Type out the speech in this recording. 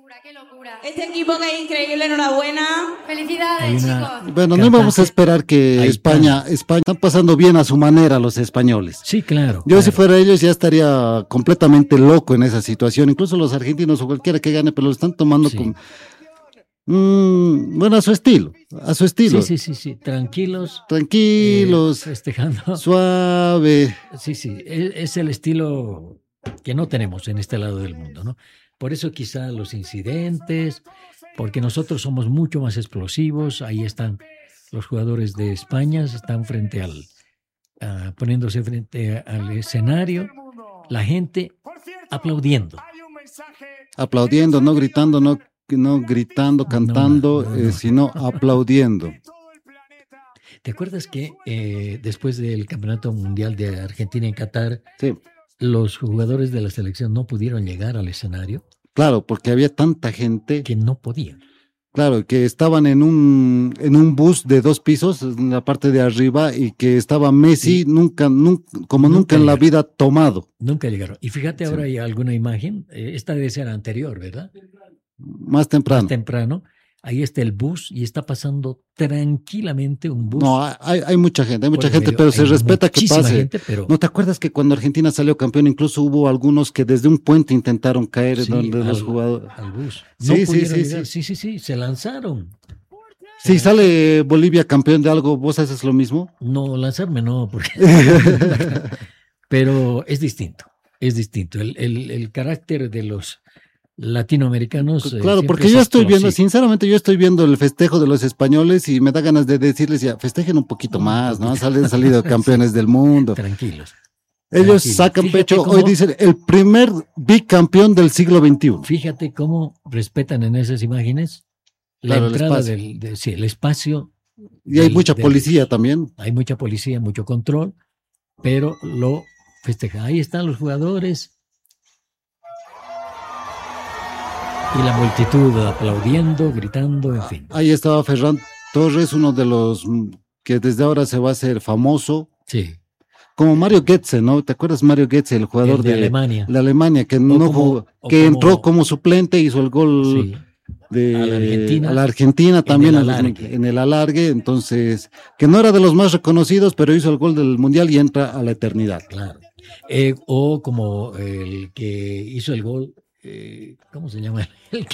qué locura. Este equipo que es increíble, enhorabuena. Felicidades, chicos. Bueno, no vamos a esperar que España están pasando bien a su manera los españoles. Sí, claro. Yo si fuera ellos ya estaría completamente loco en esa situación. Incluso los argentinos o cualquiera que gane, pero lo están tomando con... bueno, a su estilo. Sí. Tranquilos. Festejando. Suave. Sí. Es el estilo que no tenemos en este lado del mundo, ¿no? Por eso quizá los incidentes, porque nosotros somos mucho más explosivos. Ahí están los jugadores de España, están poniéndose frente al escenario, la gente aplaudiendo. Aplaudiendo, no gritando, no gritando, cantando, sino aplaudiendo. ¿Te acuerdas que después del Campeonato Mundial de Argentina en Qatar, sí, los jugadores de la selección no pudieron llegar al escenario? Claro, porque había tanta gente que no podían. Claro, que estaban en un bus de 2 pisos en la parte de arriba y que estaba Messi sí. nunca en la vida tomado. Nunca llegaron. Y fíjate, ahora hay alguna imagen, esta debe ser anterior, ¿verdad? Más temprano. Ahí está el bus y está pasando tranquilamente un bus. No, hay mucha gente, pero se respeta que pase. Gente, pero... ¿No te acuerdas que cuando Argentina salió campeón incluso hubo algunos que desde un puente intentaron caer donde los jugadores? Al bus. Sí, se lanzaron. Si sale Bolivia campeón de algo, ¿vos haces lo mismo? No, lanzarme no, porque... pero es distinto. El carácter de los latinoamericanos. Claro, porque yo estoy viendo, sinceramente, el festejo de los españoles y me da ganas de decirles ya, festejen un poquito más, ¿no? Han salido campeones del mundo. Tranquilos. Ellos sacan pecho, hoy dicen, el primer bicampeón del siglo XXI. Fíjate cómo respetan en esas imágenes la entrada el espacio. Y hay mucha policía también. Hay mucha policía, mucho control, pero lo festejan. Ahí están los jugadores. Y la multitud aplaudiendo, gritando, en fin. Ahí estaba Ferran Torres, uno de los que desde ahora se va a hacer famoso. Sí. Como Mario Götze, ¿no? ¿Te acuerdas Mario Götze, el jugador de Alemania? De Alemania, que entró como suplente, hizo el gol a la Argentina también en el alargue, entonces, que no era de los más reconocidos, pero hizo el gol del Mundial y entra a la eternidad. Claro. O como el que hizo el gol. ¿Cómo se llama? El